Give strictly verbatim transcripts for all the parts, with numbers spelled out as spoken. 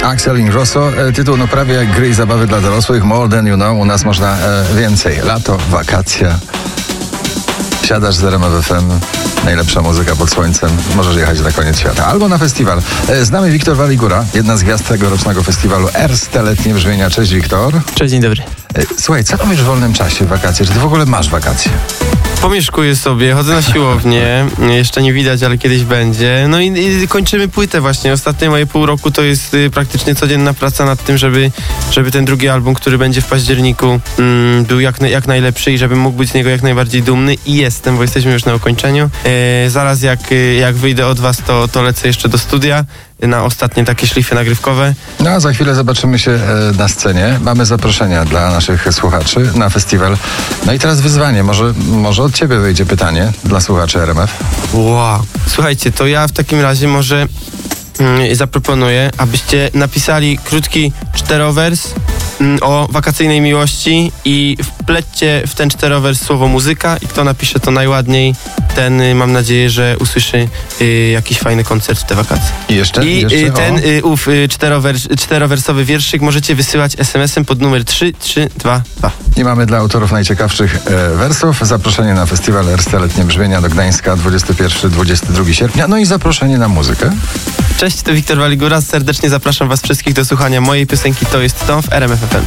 Axel Ingrosso, e, tytuł no prawie jak gry i zabawy dla dorosłych, More Than You Know, u nas można e, więcej. Lato, wakacja, siadasz z R M F F M, najlepsza muzyka pod słońcem, możesz jechać na koniec świata. Albo na festiwal. E, z nami Wiktor Waligura, jedna z gwiazd tegorocznego festiwalu Erste Letnie Brzmienia. Cześć Wiktor. Cześć, dzień dobry. E, słuchaj, co robisz w wolnym czasie, wakacje? Czy ty w ogóle masz wakacje? Pomieszkuję sobie, chodzę na siłownię, jeszcze nie widać, ale kiedyś będzie. No i, i kończymy płytę właśnie. Ostatnie moje pół roku to jest y, praktycznie codzienna praca nad tym, żeby, żeby ten drugi album, który będzie w październiku, mm, był jak, jak najlepszy i żebym mógł być z niego jak najbardziej dumny. I jestem, bo jesteśmy już na ukończeniu. E, zaraz jak, jak wyjdę od was, to, to lecę jeszcze do studia na ostatnie takie szlify nagrywkowe. No a za chwilę zobaczymy się e, na scenie. Mamy zaproszenia dla naszych słuchaczy na festiwal. No i teraz wyzwanie. Może, może od ciebie wyjdzie pytanie dla słuchaczy R M F. Wow. Słuchajcie, to ja w takim razie może mm, zaproponuję, abyście napisali krótki czterowers mm, o wakacyjnej miłości i wplećcie w ten czterowers słowo muzyka i kto napisze to najładniej, ten y, mam nadzieję, że usłyszy y, jakiś fajny koncert w te wakacje. I jeszcze? I jeszcze? y, ten y, ów y, czterowers, czterowersowy wierszyk możecie wysyłać es em esem pod numer trzy trzy dwa dwa. I mamy dla autorów najciekawszych e, wersów zaproszenie na festiwal Erste Letnie Brzmienia do Gdańska dwudziestego pierwszego do dwudziestego drugiego sierpnia. No i zaproszenie na muzykę. Cześć, to Wiktor Waligura. Serdecznie zapraszam was wszystkich do słuchania mojej piosenki To jest to w R M F F M.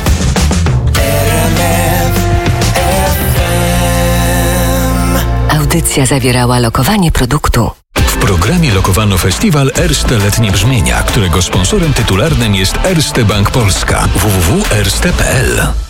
Audycja zawierała lokowanie produktu. W programie lokowano festiwal Erste Letnie Brzmienia, którego sponsorem tytularnym jest Erste Bank Polska. w w w kropka erste kropka p l